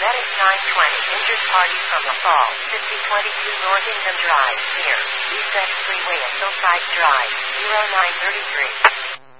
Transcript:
Medic 920, injured party from La Fall, 5022 North Ingham Drive, near East X Freeway at Hillside Drive, 0933.